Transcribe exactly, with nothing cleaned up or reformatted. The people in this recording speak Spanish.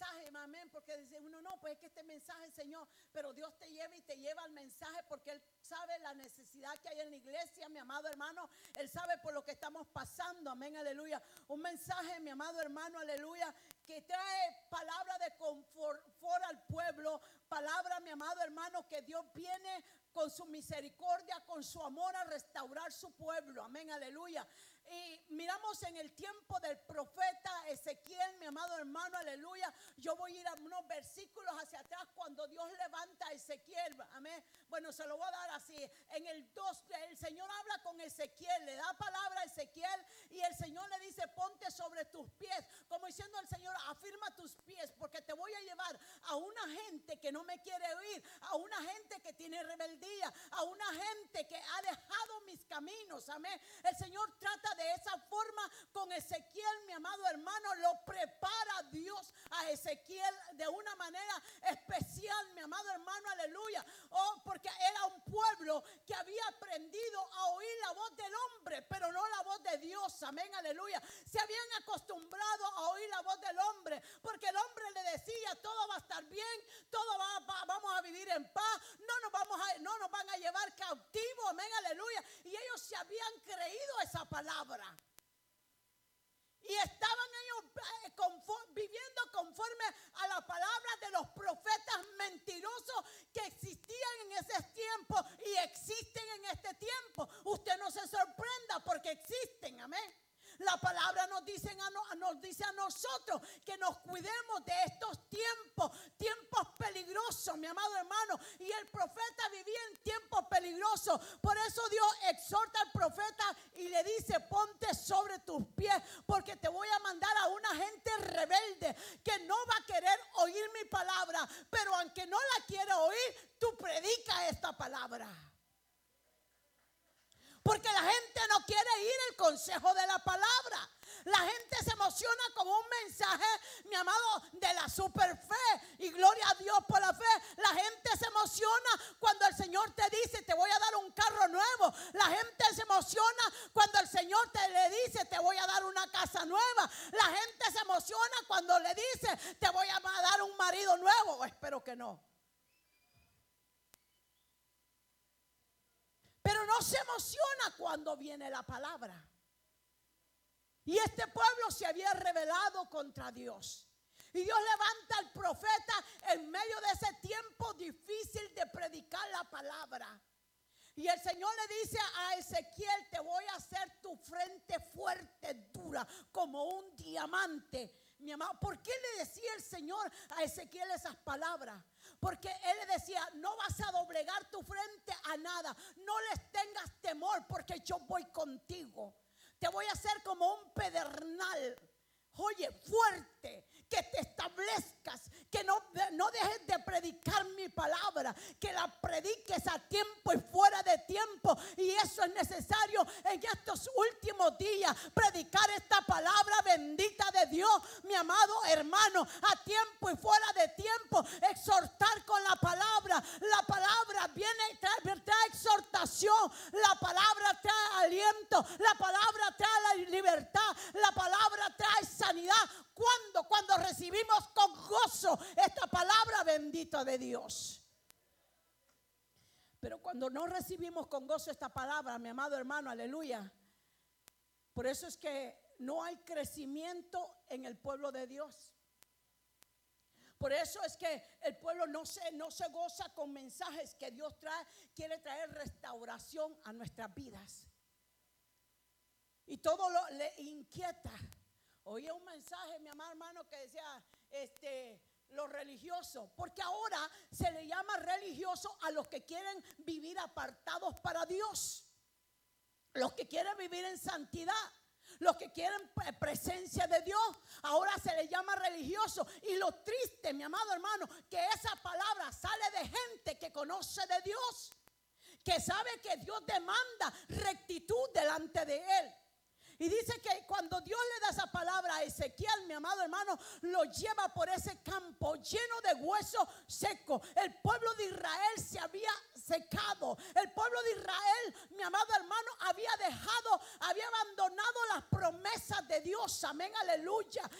mensaje, amén, porque dice uno, no, pues es que este mensaje, Señor, pero Dios te lleva y te lleva al mensaje porque Él sabe la necesidad que hay en la iglesia, mi amado hermano. Él sabe por lo que estamos pasando, amén, aleluya. Un mensaje, mi amado hermano, aleluya, que trae palabra de confort al pueblo, palabra, mi amado hermano, que Dios viene con su misericordia, con su amor a restaurar su pueblo, amén, aleluya. Y miramos en el tiempo del profeta Ezequiel, mi amado hermano, aleluya. Yo voy a ir a unos versículos hacia atrás cuando Dios levanta a Ezequiel, amén. Bueno, se lo voy a dar así. En el dos, el Señor habla con Ezequiel, le da palabra a Ezequiel y el Señor le dice, ponte sobre tus pies, como diciendo al Señor, afirma tus pies, porque te voy a llevar a una gente que no me quiere oír, a una gente que tiene rebeldía, a una gente que ha dejado mis caminos, amén. El Señor trata de esa forma con Ezequiel, mi amado hermano, lo prepara Dios a Ezequiel de una manera especial, mi amado hermano, aleluya. Oh, porque era un pueblo que había aprendido a oír la voz del hombre, pero no la voz de Dios, amén, aleluya. Se habían acostumbrado a oír la voz del hombre, porque el hombre le decía, todo va a estar bien, todo va, va vamos a vivir en paz, no nos vamos a, no nos van a llevar cautivo, amén, aleluya. Y ellos se habían creído esa palabra. Y estaban ellos eh, conforme, viviendo conforme a la palabra de los profetas mentirosos que existían en ese tiempo y existen en este tiempo. Usted no se sorprenda porque existen, amén. La palabra nos dice, a, nos dice a nosotros que nos cuidemos de estos tiempos, tiempos peligrosos, mi amado hermano. Y el profeta vivía en tiempos peligrosos. Por eso Dios exhorta al profeta y le dice, ponte sobre tus pies, porque te voy a mandar a una gente rebelde que no va a querer oír mi palabra. Pero aunque no la quiera oír, tú predica esta palabra. Porque la gente no quiere ir al consejo de la palabra. La gente se emociona con un mensaje, mi amado, de la super fe. Y gloria a Dios por la fe. La gente se emociona cuando el Señor te dice, te voy a dar un carro nuevo. La gente se emociona cuando el Señor te le dice, te voy a dar una casa nueva. La gente se emociona cuando le dice, te voy a dar un marido nuevo. Espero que no. Pero no se emociona cuando viene la palabra. Y este pueblo se había rebelado contra Dios. Y Dios levanta al profeta en medio de ese tiempo difícil de predicar la palabra. Y el Señor le dice a Ezequiel, te voy a hacer tu frente fuerte, dura, como un diamante. Mi amado, ¿por qué le decía el Señor a Ezequiel esas palabras? Porque Él le decía, no vas a doblegar tu frente a nada. No les tengas temor porque yo voy contigo. Te voy a hacer como un pedernal. Oye, fuerte, que te establezcas, que no, no dejes de predicar mi palabra, que la prediques a tiempo y fuera de tiempo. Y eso es necesario en estos últimos días, predicar esta palabra bendita de Dios, mi amado hermano, a tiempo y fuera de tiempo, exhortar con la palabra. La palabra viene, trae, trae exhortación, la palabra trae aliento, la palabra trae la libertad, la palabra trae sanidad. ¿Cuándo? Cuando recibimos con gozo esta palabra bendita de Dios. Pero cuando no recibimos con gozo esta palabra, mi amado hermano, aleluya. Por eso es que no hay crecimiento en el pueblo de Dios. Por eso es que el pueblo no se, no se goza con mensajes que Dios trae, quiere traer restauración a nuestras vidas. Y todo lo, le inquieta. Oía un mensaje, mi amado hermano, que decía, este, los religiosos, porque ahora se le llama religioso a los que quieren vivir apartados para Dios, los que quieren vivir en santidad, los que quieren presencia de Dios. Ahora se le llama religioso. Y lo triste, mi amado hermano, que esa palabra sale de gente que conoce de Dios, que sabe que Dios demanda rectitud delante de Él. Y dice que cuando Dios le da esa palabra a Ezequiel, mi amado hermano, lo lleva por ese campo lleno de huesos secos. El pueblo de Israel se había secado. El pueblo de Israel, mi amado hermano, había dejado, había abandonado las promesas de Dios. Amén, aleluya.